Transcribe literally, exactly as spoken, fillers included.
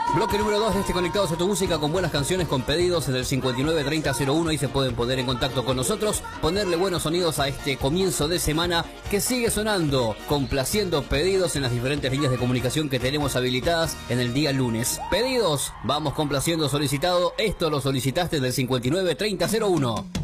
Bloque número dos de este Conectados a tu Música, con buenas canciones, con pedidos en el cincuenta y nueve treinta cero uno. Y se pueden poner en contacto con nosotros, ponerle buenos sonidos a este comienzo de semana que sigue sonando, complaciendo pedidos en las diferentes líneas de comunicación que tenemos habilitadas en el día lunes. Pedidos, vamos complaciendo solicitado. Esto lo solicitaste del cincuenta y nueve treinta cero uno.